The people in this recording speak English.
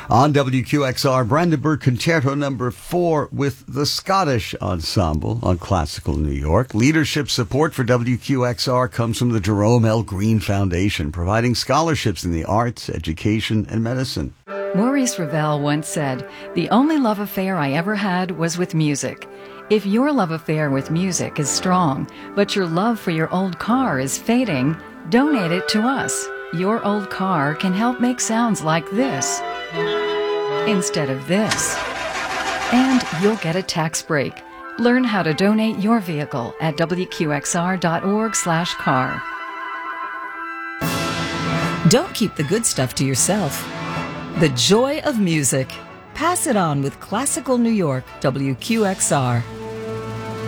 On WQXR, Brandenburg Concerto number 4 with the Scottish Ensemble on Classical New York. Leadership support for WQXR comes from the Jerome L. Green Foundation, providing scholarships in the arts, education, and medicine. Maurice Ravel once said, "The only love affair I ever had was with music." If your love affair with music is strong, but your love for your old car is fading, donate it to us. Your old car can help make sounds like this instead of this. And you'll get a tax break. Learn how to donate your vehicle at wqxr.org/car. Don't keep the good stuff to yourself. The joy of music. Pass it on with Classical New York, WQXR.